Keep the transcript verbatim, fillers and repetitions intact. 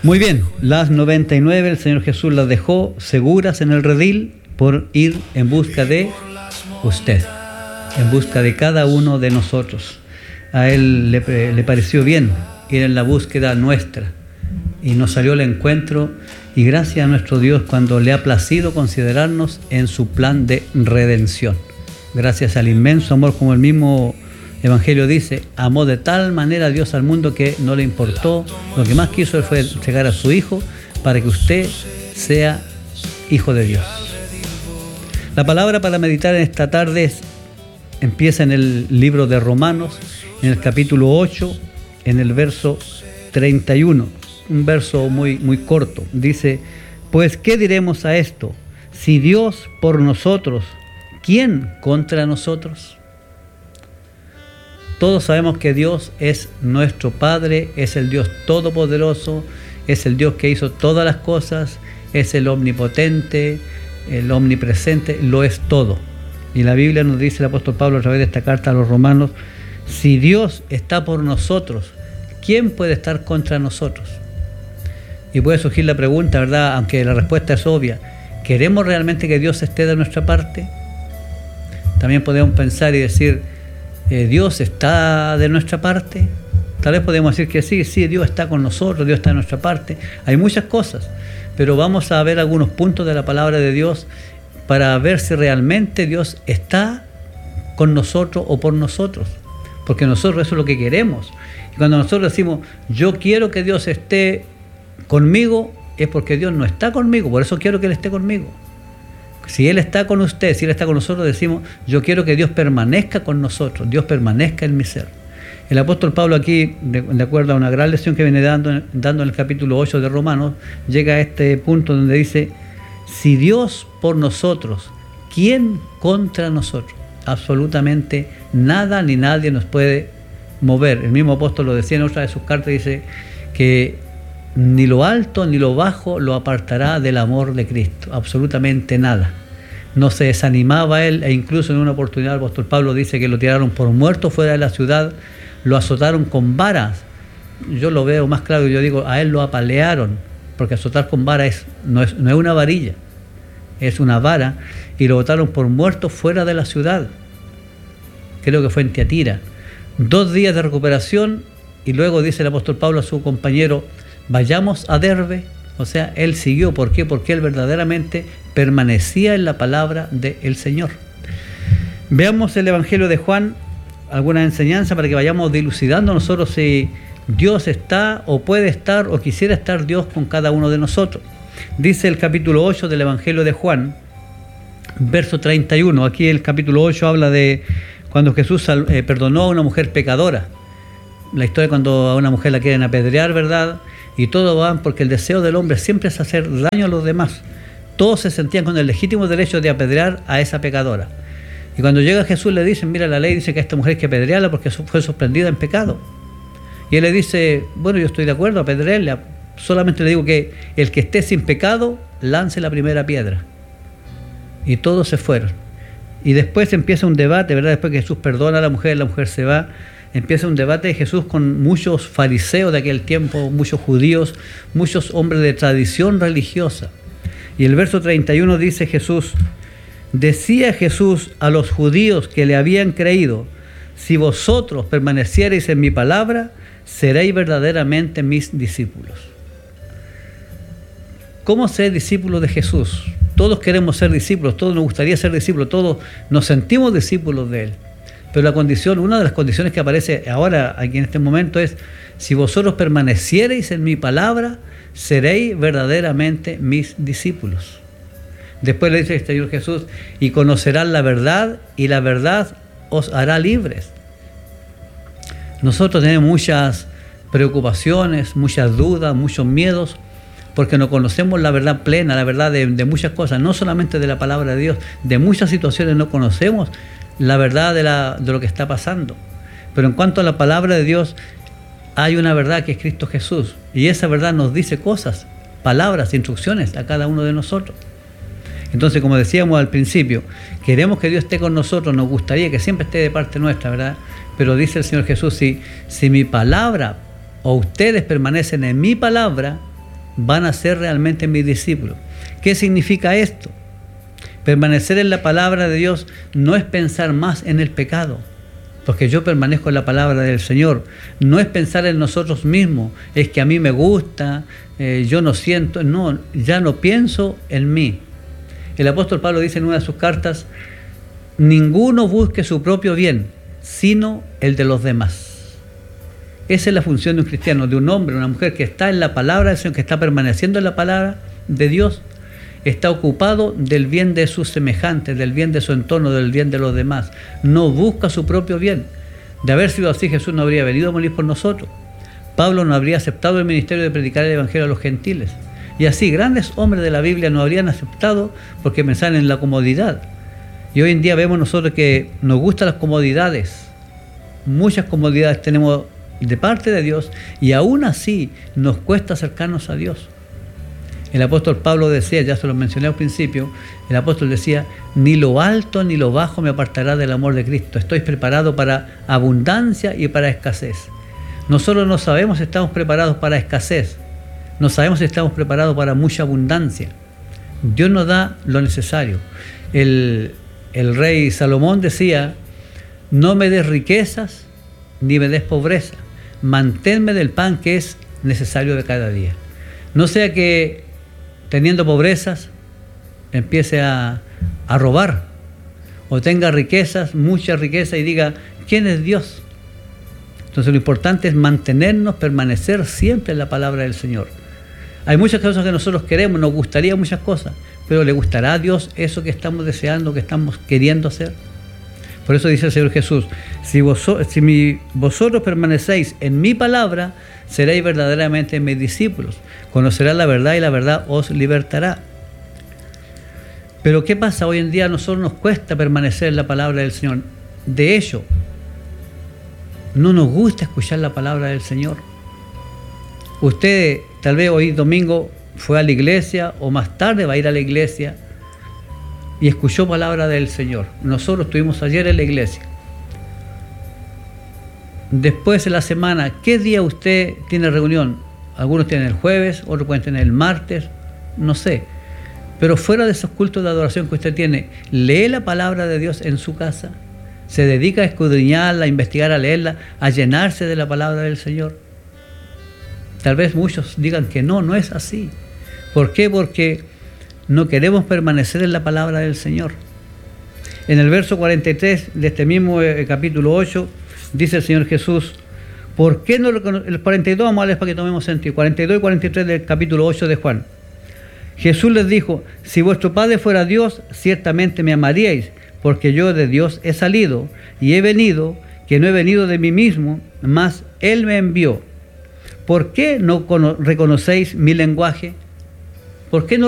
Muy bien, las noventa y nueve el Señor Jesús las dejó seguras en el redil por ir en busca de usted, en busca de cada uno de nosotros. A Él le, le pareció bien ir en la búsqueda nuestra y nos salió al encuentro, y gracias a nuestro Dios cuando le ha placido considerarnos en su plan de redención. Gracias al inmenso amor, como el mismo Evangelio dice, amó de tal manera a Dios al mundo que no le importó, lo que más quiso fue entregar a su Hijo para que usted sea hijo de Dios. La palabra para meditar en esta tarde es, empieza en el libro de Romanos, en el capítulo ocho, en el verso treinta y uno, un verso muy, muy corto. Dice, pues ¿qué diremos a esto? Si Dios por nosotros, ¿quién contra nosotros? Todos sabemos que Dios es nuestro Padre, es el Dios todopoderoso, es el Dios que hizo todas las cosas, es el omnipotente, el omnipresente, lo es todo. Y la Biblia nos dice el apóstol Pablo a través de esta carta a los romanos, si Dios está por nosotros, ¿quién puede estar contra nosotros? Y puede surgir la pregunta, ¿verdad? Aunque la respuesta es obvia, ¿queremos realmente que Dios esté de nuestra parte? También podemos pensar y decir, eh, ¿Dios está de nuestra parte? Tal vez podemos decir que sí, sí, Dios está con nosotros, Dios está de nuestra parte. Hay muchas cosas, pero vamos a ver algunos puntos de la palabra de Dios para ver si realmente Dios está con nosotros o por nosotros. Porque nosotros eso es lo que queremos. Y cuando nosotros decimos, yo quiero que Dios esté conmigo, es porque Dios no está conmigo, por eso quiero que Él esté conmigo. Si Él está con usted, si Él está con nosotros, decimos, yo quiero que Dios permanezca con nosotros, Dios permanezca en mi ser. El apóstol Pablo aquí, de, de acuerdo a una gran lección que viene dando, dando en el capítulo ocho de Romanos, llega a este punto donde dice, si Dios por nosotros, ¿quién contra nosotros? Absolutamente nada ni nadie nos puede mover. El mismo apóstol lo decía en otra de sus cartas, dice que ni lo alto ni lo bajo lo apartará del amor de Cristo, absolutamente nada. No se desanimaba él, e incluso en una oportunidad el apóstol Pablo dice que lo tiraron por muerto fuera de la ciudad, lo azotaron con varas. Yo lo veo más claro, yo digo, a él lo apalearon, porque azotar con vara es, no, es, no es una varilla, es una vara, y lo botaron por muerto fuera de la ciudad. Creo que fue en Tiatira. Dos días de recuperación, y luego dice el apóstol Pablo a su compañero, vayamos a Derbe. O sea, él siguió. ¿Por qué? Porque él verdaderamente permanecía en la palabra del Señor. Veamos el Evangelio de Juan, alguna enseñanza para que vayamos dilucidando nosotros si Dios está o puede estar o quisiera estar Dios con cada uno de nosotros. Dice el capítulo ocho del Evangelio de Juan, verso treinta y uno. Aquí el capítulo ocho habla de cuando Jesús eh, perdonó a una mujer pecadora. La historia cuando a una mujer la quieren apedrear, ¿verdad? Y todo van porque el deseo del hombre siempre es hacer daño a los demás. Todos se sentían con el legítimo derecho de apedrear a esa pecadora. Y cuando llega Jesús le dicen, mira, la ley dice que a esta mujer hay que apedrearla porque fue sorprendida en pecado. Y él le dice, bueno, yo estoy de acuerdo, apedrearla. Solamente le digo que el que esté sin pecado, lance la primera piedra. Y todos se fueron. Y después empieza un debate, ¿verdad? Después que Jesús perdona a la mujer, la mujer se va. Empieza un debate de Jesús con muchos fariseos de aquel tiempo, muchos judíos, muchos hombres de tradición religiosa. Y el verso treinta y uno dice Jesús, decía Jesús a los judíos que le habían creído, si vosotros permaneciereis en mi palabra, seréis verdaderamente mis discípulos. ¿Cómo ser discípulos de Jesús? Todos queremos ser discípulos, todos nos gustaría ser discípulos, todos nos sentimos discípulos de Él. Pero la condición, una de las condiciones que aparece ahora, aquí en este momento, es, si vosotros permaneciereis en mi palabra, seréis verdaderamente mis discípulos. Después le dice el Señor Jesús, y conocerán la verdad, y la verdad os hará libres. Nosotros tenemos muchas preocupaciones, muchas dudas, muchos miedos, porque no conocemos la verdad plena, la verdad de, de muchas cosas, no solamente de la palabra de Dios, de muchas situaciones no conocemos la verdad de, la, de lo que está pasando. Pero en cuanto a la palabra de Dios, hay una verdad que es Cristo Jesús, y esa verdad nos dice cosas, palabras, instrucciones a cada uno de nosotros. Entonces, como decíamos al principio, queremos que Dios esté con nosotros, nos gustaría que siempre esté de parte nuestra, ¿verdad? Pero dice el Señor Jesús, si, si mi palabra o ustedes permanecen en mi palabra, van a ser realmente mis discípulos. ¿Qué significa esto? Permanecer en la palabra de Dios no es pensar más en el pecado, porque yo permanezco en la palabra del Señor. No es pensar en nosotros mismos, es que a mí me gusta, eh, yo no siento, no, ya no pienso en mí. El apóstol Pablo dice en una de sus cartas, ninguno busque su propio bien, sino el de los demás. Esa es la función de un cristiano, de un hombre, una mujer que está en la palabra del Señor, que está permaneciendo en la palabra de Dios, está ocupado del bien de sus semejantes, del bien de su entorno, del bien de los demás. No busca su propio bien. De haber sido así, Jesús no habría venido a morir por nosotros. Pablo no habría aceptado el ministerio de predicar el evangelio a los gentiles. Y así, grandes hombres de la Biblia no habrían aceptado porque pensaban en la comodidad. Y hoy en día vemos nosotros que nos gustan las comodidades. Muchas comodidades tenemos de parte de Dios y aún así nos cuesta acercarnos a Dios. El apóstol Pablo decía, ya se lo mencioné al principio, el apóstol decía, ni lo alto ni lo bajo me apartará del amor de Cristo. Estoy preparado para abundancia y para escasez. Nosotros no sabemos si estamos preparados para escasez, no sabemos si estamos preparados para mucha abundancia. Dios nos da lo necesario. El, el rey Salomón decía, no me des riquezas ni me des pobreza, manténme del pan que es necesario de cada día. No sea que teniendo pobrezas empiece a, a robar, o tenga riquezas, mucha riqueza y diga, ¿quién es Dios? Entonces lo importante es mantenernos, permanecer siempre en la palabra del Señor. Hay muchas cosas que nosotros queremos, nos gustaría muchas cosas, pero ¿le gustará a Dios eso que estamos deseando, que estamos queriendo hacer? Por eso dice el Señor Jesús, si, vos, si mi, vosotros permanecéis en mi palabra, seréis verdaderamente mis discípulos. Conocerán la verdad y la verdad os libertará. Pero ¿qué pasa? Hoy en día a nosotros nos cuesta permanecer en la palabra del Señor. De hecho, no nos gusta escuchar la palabra del Señor. Usted tal vez hoy domingo fue a la iglesia o más tarde va a ir a la iglesia y escuchó palabra del Señor. Nosotros estuvimos ayer en la iglesia. Después de la semana, ¿qué día usted tiene reunión? Algunos tienen el jueves, otros pueden tener el martes, no sé. Pero fuera de esos cultos de adoración que usted tiene, ¿lee la palabra de Dios en su casa? ¿Se dedica a escudriñarla, a investigar, a leerla, a llenarse de la palabra del Señor? Tal vez muchos digan que no, no es así. ¿Por qué? Porque no queremos permanecer en la palabra del Señor. En el verso cuarenta y tres de este mismo eh, capítulo ocho, dice el Señor Jesús, ¿por qué no reconoce? El cuarenta y dos, vamos a leer para que tomemos sentido. cuarenta y dos y cuarenta y tres del capítulo ocho de Juan. Jesús les dijo, si vuestro Padre fuera Dios, ciertamente me amaríais, porque yo de Dios he salido y he venido, que no he venido de mí mismo, mas Él me envió. ¿Por qué no reconocéis mi lenguaje? ¿Por qué no